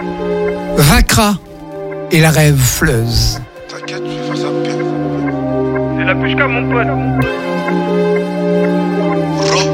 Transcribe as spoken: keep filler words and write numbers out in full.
Vaincra et la rêve fleuse. T'inquiète, je vais faire ça bien. C'est la pushka, mon pote. Ro.